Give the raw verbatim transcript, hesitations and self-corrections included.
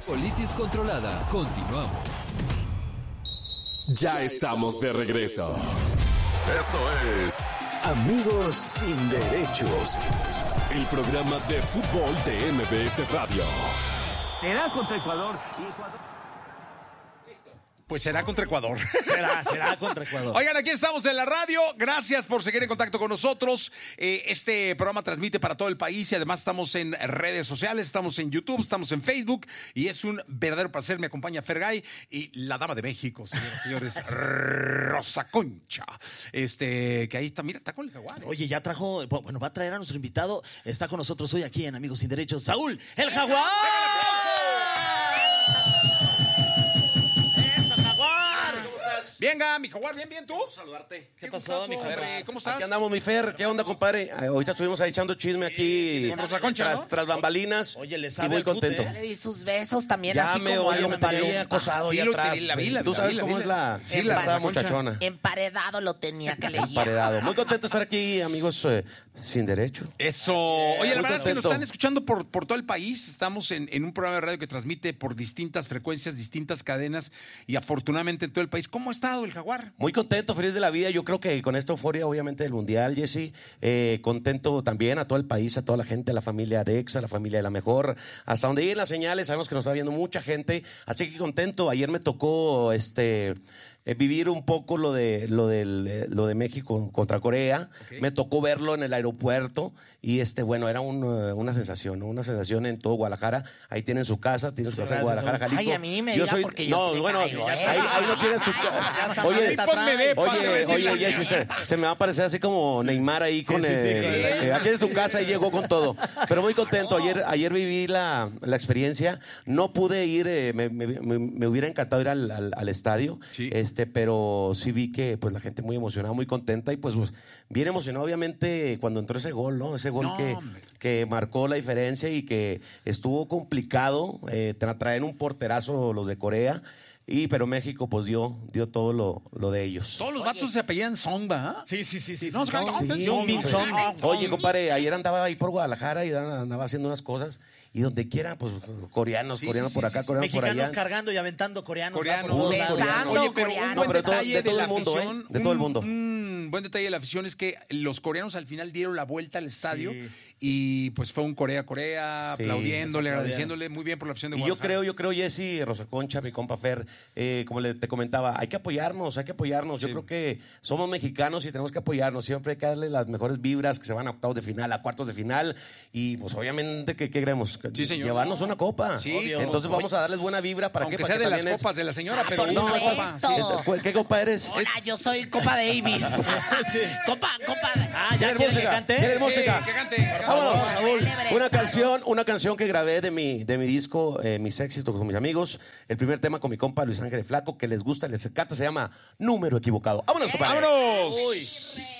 Colitis controlada. Continuamos. Ya estamos de regreso. Esto es Amigos sin Derechos, el programa de fútbol de M B S Radio. Será contra Ecuador. Y Ecuador... Pues será contra Ecuador. Será, será contra Ecuador. Oigan, aquí estamos en la radio. Gracias por seguir en contacto con nosotros. Eh, este programa transmite para todo el país y además estamos en redes sociales, estamos en YouTube, estamos en Facebook y es un verdadero placer. Me acompaña Fergay y la dama de México, señoras y señores, Rosa Concha. Este, que ahí está, mira, está con el Jaguar. ¿eh? Oye, ya trajo, bueno, va a traer a nuestro invitado. Está con nosotros hoy aquí en Amigos Sin Derechos, Saúl, el Jaguar. Venga, mi Jaguar, bien, bien, ¿tú? Saludarte. ¿Qué pasó, mi Jaguar? ¿Cómo estás? Aquí andamos, mi Fer. ¿Qué onda, compadre? Ahorita estuvimos ahí echando chisme aquí. Con Rosa Concha, tras, ¿no? tras bambalinas. Oye, le y sabe muy al fute, contento. ¿eh? Le di sus besos también, Ya así me, como oye, un me tenía palumpa. acosado Sí, ahí lo atrás. tenía, la vi, la vi, Tú la sabes vi, la cómo vi, es la- la, Sí, la la esta Rosa Concha. muchachona. Emparedado lo tenía que leer. Emparedado. Muy contento de estar aquí, amigos eh, sin derecho. Eso. Oye, la Muy verdad es que nos contento. están escuchando por, por todo el país. Estamos en, en un programa de radio que transmite por distintas frecuencias, distintas cadenas y afortunadamente en todo el país. ¿Cómo ha estado el Jaguar? Muy contento, feliz de la vida. Yo creo que con esta euforia, obviamente, del Mundial, Jesse, eh, contento también a todo el país, a toda la gente, a la familia de EXA, a la familia de La Mejor, hasta donde lleguen las señales. Sabemos que nos está viendo mucha gente, así que contento. Ayer me tocó este eh, vivir un poco lo de lo del eh, lo de México contra Corea. Okay. Me tocó verlo en el aeropuerto y este bueno era un, uh, una sensación, ¿no? Una sensación en todo Guadalajara. Ahí tienen su casa, tienen su casa en Gracias, Guadalajara, Saúl. Jalisco. Ay, a mí me diga porque yo no, sí le bueno, caigo, ahí, ¿eh? ahí no tienes tu casa. Oye, Ahí ponme de, Oye, padre, oye, sí, Jesse, se, se me va a parecer así como Neymar ahí con sí, sí, el, con el- eh, aquí en su casa y llegó con todo. Pero muy contento. Ayer, ayer viví la, la experiencia. No pude ir, eh, me, me, me- me hubiera encantado ir al, al- al estadio, Sí. este, pero sí vi que pues la gente muy emocionada, muy contenta y pues, pues bien emocionado, obviamente, cuando entró ese gol, ¿no? Ese gol No, que, hombre. que marcó la diferencia y que estuvo complicado eh, tra- traer un porterazo los de Corea. Y, pero México pues dio, dio todo lo, lo de ellos. Todos los vatos se apellidan Song, ¿va? Sí, sí, sí, sí. No, sí. no, Sí, Young Min hombre. Song. Oye, compadre, ayer andaba ahí por Guadalajara y andaba haciendo unas cosas y donde quiera, pues coreanos, Sí, coreanos sí, por sí, acá, sí. coreanos por Mexicanos allá. cargando y aventando coreanos. Coreanos, va por todos besando. lados. Oye, pero coreano. un No, buen pero de todo- detalle de de, todo la el mundo, ¿eh? afición. De todo el un- mundo. Un buen detalle de la afición es que los coreanos al final dieron la vuelta al estadio Sí. y pues fue un Corea-Corea, Sí, aplaudiéndole, aplaudieron. agradeciéndole muy bien por la afición de Y yo Guadalajara. creo, yo creo, Jesse, Rosa Concha, mi compa Fer, eh, como le, te comentaba, hay que apoyarnos, hay que apoyarnos. Yo Sí. creo que somos mexicanos y tenemos que apoyarnos. Siempre hay que darle las mejores vibras, que se van a octavos de final, a cuartos de final. Y pues obviamente, ¿qué qué queremos? Sí, señor. Llevarnos una copa. Sí, Obvio. Entonces vamos a darles buena vibra para Aunque que sea para de que las también es- copas de la señora, Ah, pero por una supuesto. copa. Sí. ¿Qué, ¿Qué copa eres? Hola, yo soy Copa Davis. Copa, Copa. Ah, ¿ya ¿Quieres quiere que música? cante? ¿Quieres Sí, música? que cante. Vámonos. Saúl. Una canción, una canción que grabé de mi, de mi disco, eh, mis éxitos con mis amigos. El primer tema con mi compa Luis Ángel Flaco, que les gusta, les encanta, se llama Número Equivocado. Vámonos, compadre. ¡Vámonos! Uy.